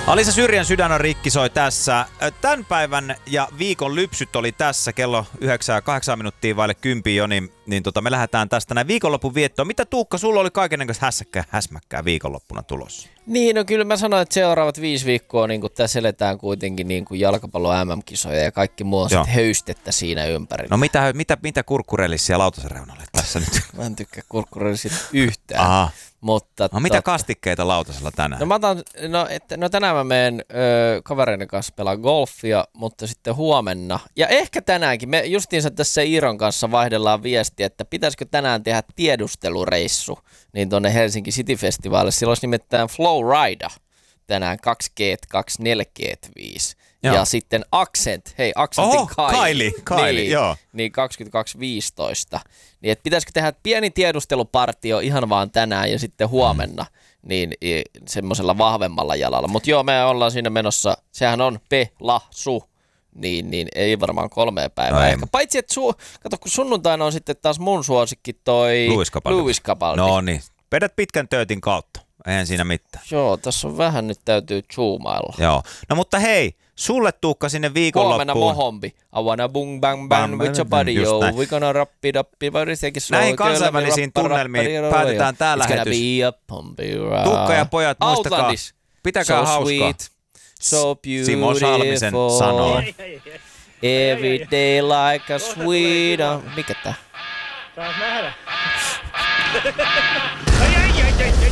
Alisa Syrjän Sydän on rikki soi tässä. Tämän päivän ja viikon lypsyt oli tässä kello 8 minuuttia vaille 10 jo, niin me lähdetään tästä näin viikonlopun viettoon. Mitä Tuukka, sulla oli kaikennäköistä häsmäkkää viikonloppuna tulossa? Niin, no kyllä mä sanoin, että seuraavat 5 viikkoa niin kun tässä eletään kuitenkin niin kuin jalkapallon MM-kisoja ja kaikki muu on höystettä siinä ympärillä. No mitä kurkkurellissia lautasen reunalle tässä nyt? Mä en tykkää kurkkurellissia yhtään. Aha. Mutta no mitä kastikkeita lautasella tänään? No tänään mä menen kavereiden kanssa pelaa golfia, mutta sitten huomenna. Ja ehkä tänäänkin. Me justiinsa tässä Iiron kanssa vaihdellaan viestiä, että pitäisikö tänään tehdä tiedustelureissu niin tuonne Helsinki City Festivalille. Sillä olisi nimittäin Flowrida tänään 2G2 4G5. Joo. Ja sitten Accentin Kaili, joo. Niin 22.15. Niin että pitäisikö tehdä pieni tiedustelupartio ihan vaan tänään ja sitten huomenna niin semmoisella vahvemmalla jalalla. Mutta joo, me ollaan siinä menossa, sehän on pelasu, niin ei varmaan 3 päivää. Ehkä. Paitsi että kato, kun sunnuntaina on sitten taas mun suosikki toi Lewis Capaldi. No niin, vedät pitkän töötin kautta. Eihän siinä mitään. Joo, tässä on vähän nyt täytyy zoomailla. Joo. No mutta hei, sulle Tuukka sinne viikonloppuun. Huomenna mohombi. I wanna bung bang bang with your body, yo. We gonna rap it up, näihin kansainvälisiin tunnelmiin päätetään tää lähetys. Tuukka ja pojat, muistakaa, pitäkää hauskaa. So beautiful. Simo Salmisen sanoo. Every day like a sweet. Mikä tää? Saas nähdä. Ai.